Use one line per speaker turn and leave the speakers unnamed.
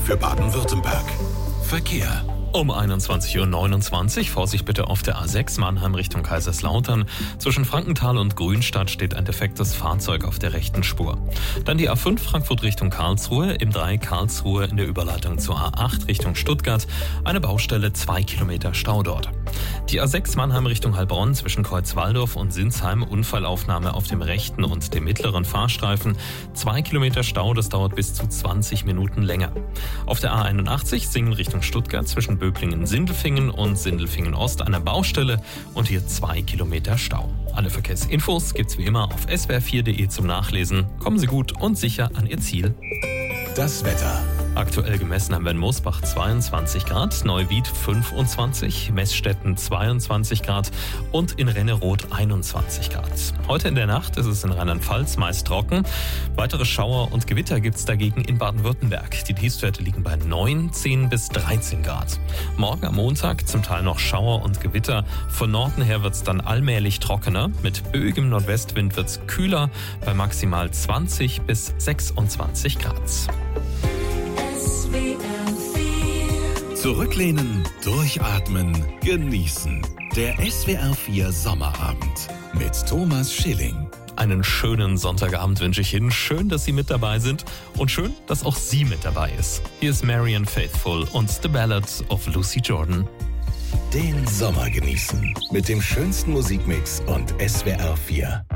für Baden-Württemberg. Verkehr.
Um 21.29 Uhr, Vorsicht bitte auf der A6 Mannheim Richtung Kaiserslautern. Zwischen Frankenthal und Grünstadt steht ein defektes Fahrzeug auf der rechten Spur. Dann die A5 Frankfurt Richtung Karlsruhe, im Dreieck Karlsruhe in der Überleitung zur A8 Richtung Stuttgart. Eine Baustelle, 2 Kilometer Stau dort. Die A6 Mannheim Richtung Heilbronn zwischen Kreuzwaldorf und Sinsheim, Unfallaufnahme auf dem rechten und dem mittleren Fahrstreifen. 2 Kilometer Stau, das dauert bis zu 20 Minuten länger. Auf der A81 Singen Richtung Stuttgart zwischen Böblingen-Sindelfingen und Sindelfingen-Ost eine Baustelle und hier 2 Kilometer Stau. Alle Verkehrsinfos gibt's wie immer auf swr4.de zum Nachlesen. Kommen Sie gut und sicher an Ihr Ziel.
Das Wetter.
Aktuell gemessen haben wir in Mosbach 22 Grad, Neuwied 25, Messstetten 22 Grad und in Renneroth 21 Grad. Heute in der Nacht ist es in Rheinland-Pfalz meist trocken. Weitere Schauer und Gewitter gibt es dagegen in Baden-Württemberg. Die Tiefstwerte liegen bei 9, 10 bis 13 Grad. Morgen am Montag zum Teil noch Schauer und Gewitter. Von Norden her wird es dann allmählich trockener. Mit böigem Nordwestwind wird es kühler bei maximal 20 bis 26 Grad.
Zurücklehnen, durchatmen, genießen. Der SWR4 Sommerabend mit Thomas Schilling.
Einen schönen Sonntagabend wünsche ich Ihnen. Schön, dass Sie mit dabei sind und schön, dass auch sie mit dabei ist. Hier ist Marianne Faithfull und The Ballad of Lucy Jordan.
Den Sommer genießen mit dem schönsten Musikmix und SWR4.